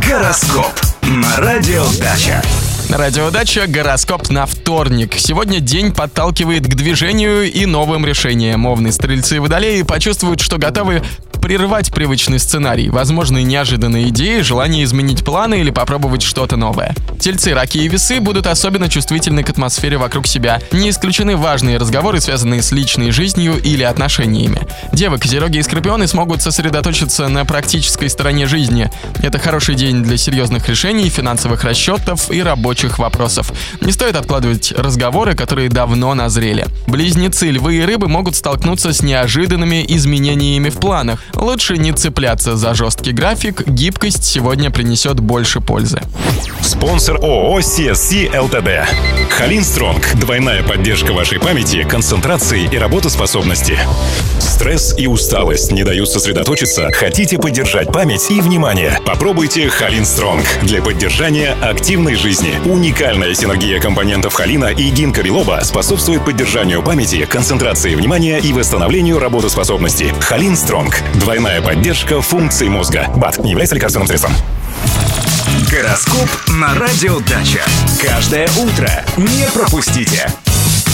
Гороскоп на Радио Дача. На Радио Дача гороскоп на вторник. Сегодня день подталкивает к движению и новым решениям. Овны, стрельцы и водолеи почувствуют, что готовы прервать привычный сценарий. Возможны неожиданные идеи, желание изменить планы или попробовать что-то новое. Тельцы, раки и весы будут особенно чувствительны к атмосфере вокруг себя. Не исключены важные разговоры, связанные с личной жизнью или отношениями. Девы, козероги и скорпионы смогут сосредоточиться на практической стороне жизни. Это хороший день для серьезных решений, финансовых расчетов и рабочих вопросов. Не стоит откладывать разговоры, которые давно назрели. Близнецы, львы и рыбы могут столкнуться с неожиданными изменениями в планах. Лучше не цепляться за жесткий график, гибкость сегодня принесет больше пользы. Спонсор ООО CSC ЛТД. Халин Стронг. Двойная поддержка вашей памяти, концентрации и работоспособности. Стресс и усталость не дают сосредоточиться? Хотите поддержать память и внимание? Попробуйте Халин Стронг для поддержания активной жизни. Уникальная синергия компонентов холина и гинка билоба способствует поддержанию памяти, концентрации внимания и восстановлению работоспособности. Халин Стронг. Двойная поддержка функций мозга. БАД не является лекарственным средством. Гороскоп на Радио Дача. Каждое утро не пропустите.